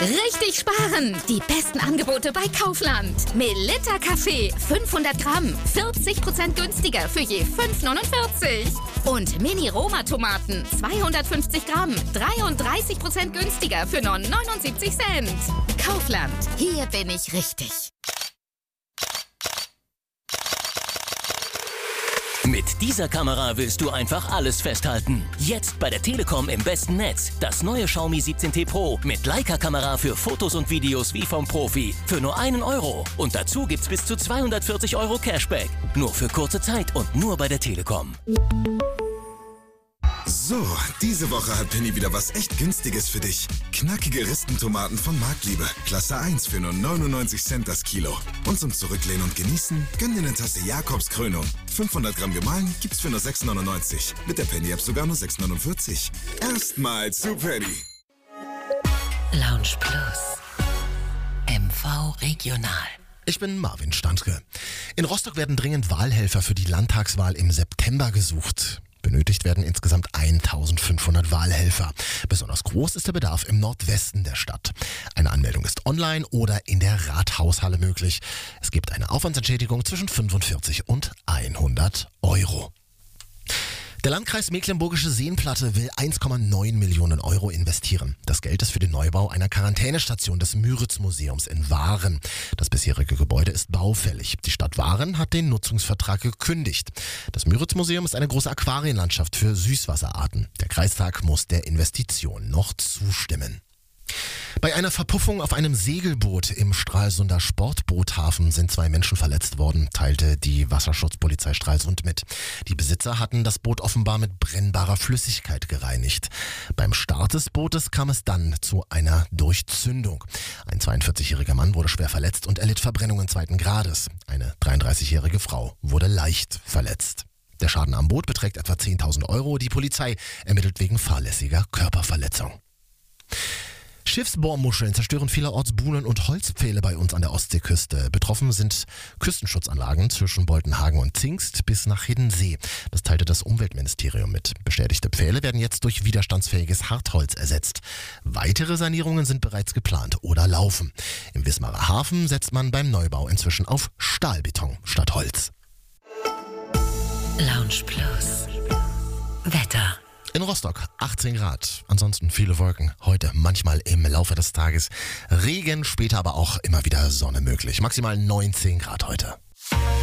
Richtig sparen! Die besten Angebote bei Kaufland. Melitta Kaffee 500 Gramm, 40% günstiger für je 5,49. Und Mini-Roma-Tomaten 250 Gramm, 33% günstiger für nur 79 Cent. Kaufland, hier bin ich richtig. Mit dieser Kamera willst du einfach alles festhalten. Jetzt bei der Telekom im besten Netz. Das neue Xiaomi 17T Pro mit Leica-Kamera für Fotos und Videos wie vom Profi. Für nur 1 Euro. Und dazu gibt's bis zu 240 Euro Cashback. Nur für kurze Zeit und nur bei der Telekom. So, diese Woche hat Penny wieder was echt Günstiges für dich. Knackige Ristentomaten von Marktliebe. Klasse 1 für nur 99 Cent das Kilo. Und zum Zurücklehnen und Genießen, gönn dir eine Tasse Jakobskrönung. 500 Gramm gemahlen gibt's für nur 6,99. Mit der Penny-App sogar nur 6,49. Erstmal zu Penny. Lounge Plus. MV Regional. Ich bin Marvin Standke. In Rostock werden dringend Wahlhelfer für die Landtagswahl im September gesucht. Benötigt werden insgesamt 1500 Wahlhelfer. Besonders groß ist der Bedarf im Nordwesten der Stadt. Eine Anmeldung ist online oder in der Rathaushalle möglich. Es gibt eine Aufwandsentschädigung zwischen 45 und 100 Euro. Der Landkreis Mecklenburgische Seenplatte will 1,9 Millionen Euro investieren. Das Geld ist für den Neubau einer Quarantänestation des Müritz-Museums in Waren. Das bisherige Gebäude ist baufällig. Die Stadt Waren hat den Nutzungsvertrag gekündigt. Das Müritz-Museum ist eine große Aquarienlandschaft für Süßwasserarten. Der Kreistag muss der Investition noch zustimmen. Bei einer Verpuffung auf einem Segelboot im Stralsunder Sportboothafen sind 2 Menschen verletzt worden, teilte die Wasserschutzpolizei Stralsund mit. Die Besitzer hatten das Boot offenbar mit brennbarer Flüssigkeit gereinigt. Beim Start des Bootes kam es dann zu einer Durchzündung. Ein 42-jähriger Mann wurde schwer verletzt und erlitt Verbrennungen 2. Grades. Eine 33-jährige Frau wurde leicht verletzt. Der Schaden am Boot beträgt etwa 10.000 Euro. Die Polizei ermittelt wegen fahrlässiger Körperverletzung. Schiffsbohrmuscheln zerstören vielerorts Buhnen und Holzpfähle bei uns an der Ostseeküste. Betroffen sind Küstenschutzanlagen zwischen Boltenhagen und Zingst bis nach Hiddensee. Das teilte das Umweltministerium mit. Beschädigte Pfähle werden jetzt durch widerstandsfähiges Hartholz ersetzt. Weitere Sanierungen sind bereits geplant oder laufen. Im Wismarer Hafen setzt man beim Neubau inzwischen auf Stahlbeton statt Holz. Lounge Plus. Wetter. In Rostock 18 Grad, ansonsten viele Wolken. Heute manchmal im Laufe des Tages Regen, später aber auch immer wieder Sonne möglich. Maximal 19 Grad heute.